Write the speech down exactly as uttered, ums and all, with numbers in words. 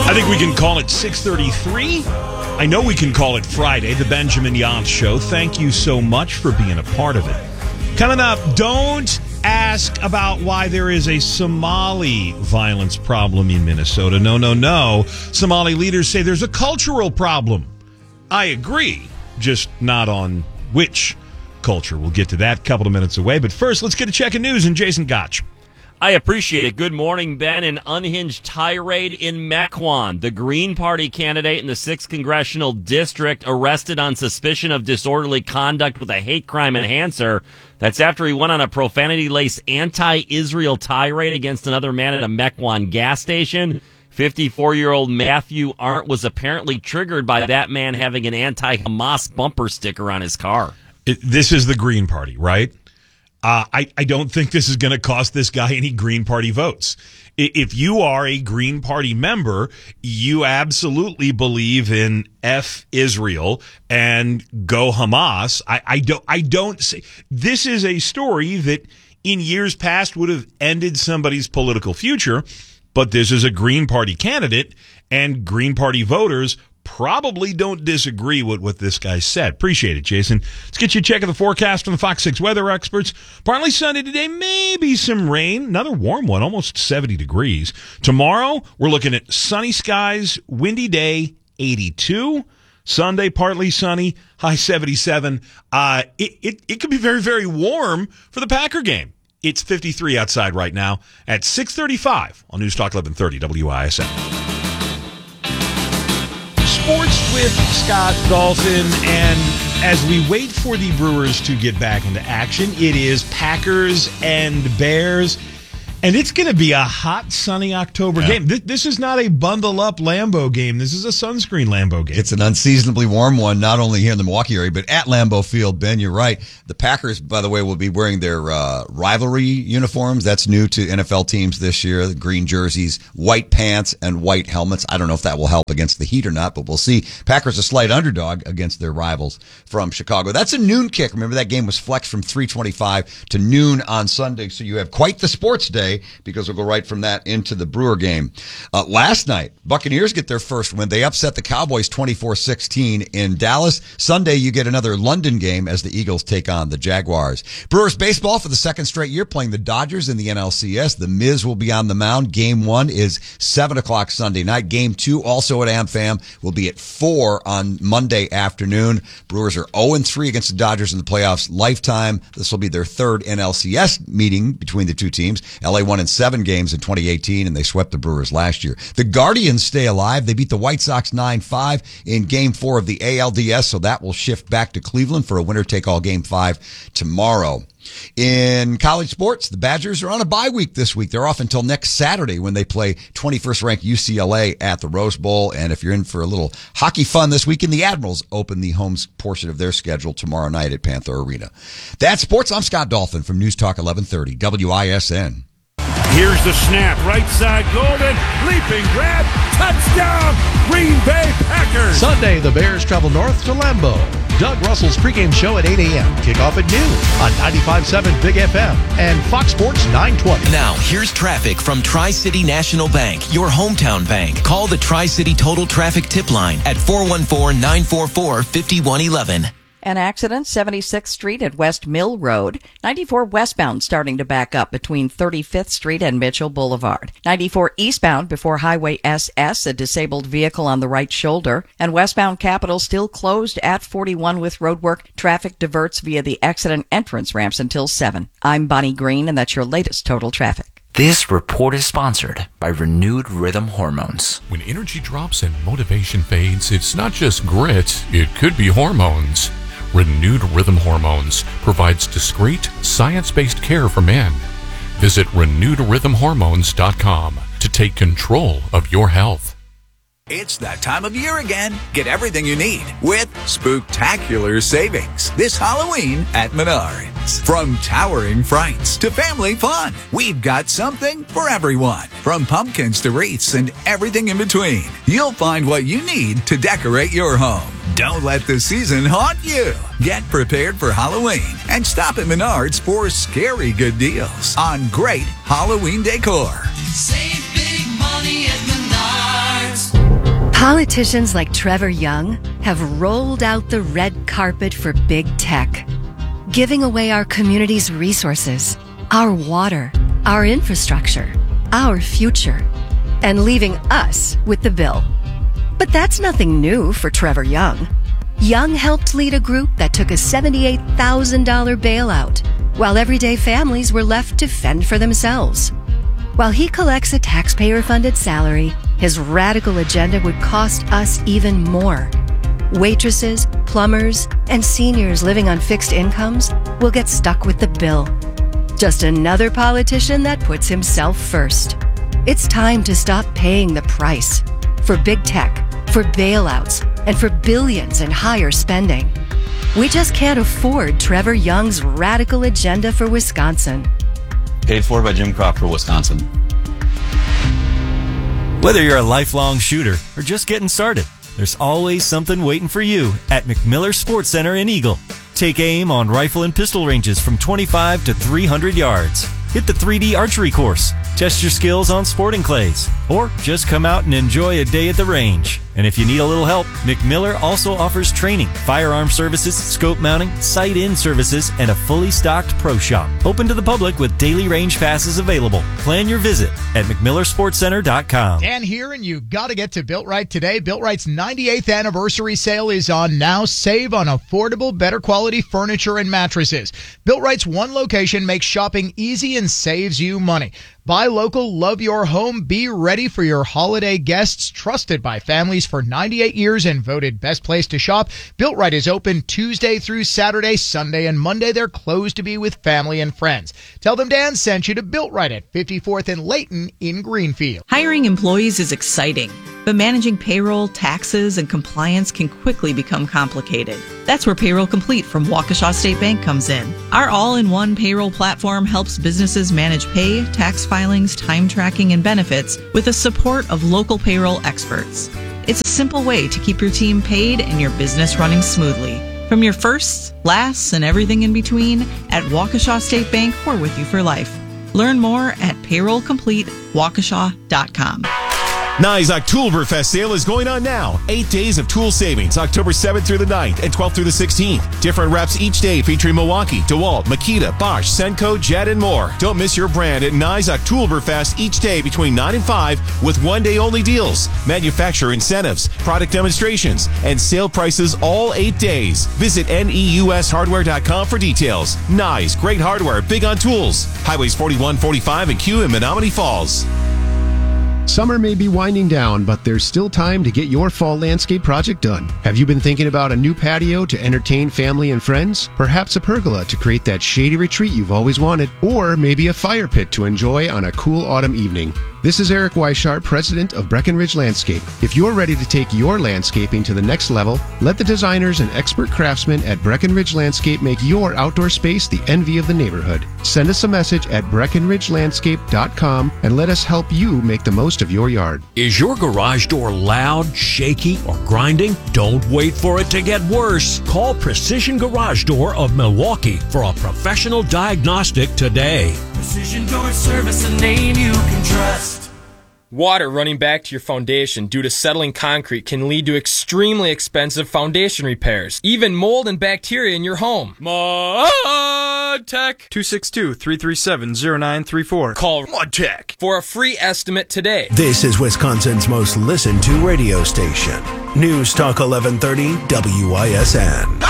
I think we can call it six thirty-three. I know we can call it Friday, the Benjamin Yance Show. Thank you so much for being a part of it. Coming up, don't ask about why there is a Somali violence problem in Minnesota. No, no, no. Somali leaders say there's a cultural problem. I agree, just not on which culture. We'll get to that a couple of minutes away. But first, let's get a check of news and Jason Gotch. I appreciate it. Good morning, Ben. An unhinged tirade in Mequon. The Green Party candidate in the sixth Congressional District arrested on suspicion of disorderly conduct with a hate crime enhancer. That's after he went on a profanity-laced anti-Israel tirade against another man at a Mequon gas station. fifty-four-year-old Matthew Arndt was apparently triggered by that man having an anti-Hamas bumper sticker on his car. It, this is the Green Party, right? Uh, I, I don't think this is going to cost this guy any Green Party votes. If you are a Green Party member, you absolutely believe in F Israel and go Hamas. I, I don't, I don't say this is a story that in years past would have ended somebody's political future, but this is a Green Party candidate and Green Party voters probably don't disagree with what this guy said. Appreciate it, Jason. Let's get you a check of the forecast from the Fox six weather experts. Partly sunny today, maybe some rain. Another warm one, almost seventy degrees. Tomorrow, we're looking at sunny skies, windy day, eighty-two. Sunday, partly sunny, high seventy-seven. Uh, it, it, it could be very, very warm for the Packer game. It's fifty-three outside right now at six thirty-five on News Talk eleven thirty W I S N. Sports with Scott Dolphin, and as we wait for the Brewers to get back into action, it is Packers and Bears, and it's going to be a hot, sunny October yeah. game. This, this is not a bundle-up Lambeau game. This is a sunscreen Lambeau game. It's an unseasonably warm one, not only here in the Milwaukee area, but at Lambeau Field. Ben, you're right. The Packers, by the way, will be wearing their uh, rivalry uniforms. That's new to N F L teams this year. The green jerseys, white pants, and white helmets. I don't know if that will help against the heat or not, but we'll see. Packers a slight underdog against their rivals from Chicago. That's a noon kick. Remember, that game was flexed from three twenty-five to noon on Sunday, so you have quite the sports day, because we'll go right from that into the Brewer game. Uh, last night, Buccaneers get their first win. They upset the Cowboys twenty-four sixteen in Dallas. Sunday, you get another London game as the Eagles take on the Jaguars. Brewers baseball for the second straight year playing the Dodgers in the N L C S. The Miz will be on the mound. Game one is seven o'clock Sunday night. Game two, also at AmFam, will be at four on Monday afternoon. Brewers are oh and three against the Dodgers in the playoffs lifetime. This will be their third N L C S meeting between the two teams. L A won in seven games in twenty eighteen, and they swept the Brewers last year. The Guardians stay alive. They beat the White Sox nine five in Game four of the A L D S, so that will shift back to Cleveland for a winner-take-all Game five tomorrow. In college sports, the Badgers are on a bye week this week. They're off until next Saturday when they play twenty-first ranked U C L A at the Rose Bowl. And if you're in for a little hockey fun this weekend, the Admirals open the home portion of their schedule tomorrow night at Panther Arena. That's sports. I'm Scott Dolphin from News Talk eleven thirty W I S N. Here's the snap, right side, Golden, leaping grab, touchdown, Green Bay Packers. Sunday, the Bears travel north to Lambeau. Doug Russell's pregame show at eight a.m. Kickoff at noon on ninety-five point seven Big F M and Fox Sports nine twenty. Now, here's traffic from Tri-City National Bank, your hometown bank. Call the Tri-City Total Traffic Tip Line at four one four, nine four four, five one one one. An accident, seventy-sixth Street at West Mill Road. ninety-four westbound starting to back up between thirty-fifth Street and Mitchell Boulevard. ninety-four eastbound before Highway S S, a disabled vehicle on the right shoulder. And westbound Capitol still closed at forty-one with roadwork. Traffic diverts via the accident entrance ramps until seven. I'm Bonnie Green, and that's your latest Total Traffic. This report is sponsored by Renewed Rhythm Hormones. When energy drops and motivation fades, it's not just grit, it could be hormones. Renewed Rhythm Hormones provides discreet, science-based care for men. Visit renewed rhythm hormones dot com to take control of your health. It's that time of year again. Get everything you need with spooktacular savings this Halloween at Menards. From towering frights to family fun, we've got something for everyone. From pumpkins to wreaths and everything in between, you'll find what you need to decorate your home. Don't let the season haunt you. Get prepared for Halloween and stop at Menards for scary good deals on great Halloween decor. Save big money at Menards. Politicians like Trevor Young have rolled out the red carpet for big tech, giving away our community's resources, our water, our infrastructure, our future, and leaving us with the bill. But that's nothing new for Trevor Young. Young helped lead a group that took a seventy-eight thousand dollars bailout, while everyday families were left to fend for themselves. While he collects a taxpayer-funded salary, his radical agenda would cost us even more. Waitresses, plumbers, and seniors living on fixed incomes will get stuck with the bill. Just another politician that puts himself first. It's time to stop paying the price for big tech, for bailouts, and for billions in higher spending. We just can't afford Trevor Young's radical agenda for Wisconsin. Paid for by Jim Croft for Wisconsin. Whether you're a lifelong shooter or just getting started, there's always something waiting for you at McMiller Sports Center in Eagle. Take aim on rifle and pistol ranges from twenty-five to three hundred yards. Hit the three D archery course. Test your skills on sporting clays. Or just come out and enjoy a day at the range. And if you need a little help, McMiller also offers training, firearm services, scope mounting, sight-in services, and a fully stocked pro shop. Open to the public with daily range passes available. Plan your visit at mcmiller sports center dot com. Dan here, and you got to get to Built Right today. Built Right's ninety-eighth anniversary sale is on now. Save on affordable, better quality furniture and mattresses. Built Right's one location makes shopping easy and saves you money. Buy local, love your home, be ready for your holiday guests. Trusted by families for ninety-eight years and voted best place to shop. Built Right is open Tuesday through Saturday, Sunday, and Monday. They're closed to be with family and friends. Tell them Dan sent you to Built Right at fifty-fourth and Layton in Greenfield. Hiring employees is exciting, but managing payroll, taxes, and compliance can quickly become complicated. That's where Payroll Complete from Waukesha State Bank comes in. Our all-in-one payroll platform helps businesses manage pay, tax filings, time tracking, and benefits with the support of local payroll experts. It's a simple way to keep your team paid and your business running smoothly. From your firsts, lasts, and everything in between, at Waukesha State Bank, we're with you for life. Learn more at payroll complete waukesha dot com. Nye's Oktoberfest sale is going on now. Eight days of tool savings, October seventh through the ninth and twelfth through the sixteenth. Different reps each day featuring Milwaukee, DeWalt, Makita, Bosch, Senko, Jet, and more. Don't miss your brand at Nye's Oktoberfest each day between nine and five with one-day-only deals, manufacturer incentives, product demonstrations, and sale prices all eight days. Visit N E U S hardware dot com for details. Nye's, great hardware, big on tools. Highways forty-one, forty-five, and Q in Menominee Falls. Summer may be winding down, but there's still time to get your fall landscape project done. Have you been thinking about a new patio to entertain family and friends? Perhaps a pergola to create that shady retreat you've always wanted? Or maybe a fire pit to enjoy on a cool autumn evening? This is Eric Weishart, president of Breckenridge Landscape. If you're ready to take your landscaping to the next level, let the designers and expert craftsmen at Breckenridge Landscape make your outdoor space the envy of the neighborhood. Send us a message at breckenridge landscape dot com and let us help you make the most of your yard. Is your garage door loud, shaky, or grinding? Don't wait for it to get worse. Call Precision Garage Door of Milwaukee for a professional diagnostic today. Precision Door Service, a name you can trust. Water running back to your foundation due to settling concrete can lead to extremely expensive foundation repairs, even mold and bacteria in your home. MudTech two six two, three three seven, zero nine three four. Call MudTech for a free estimate today. This is Wisconsin's most listened to radio station. News Talk eleven thirty W I S N.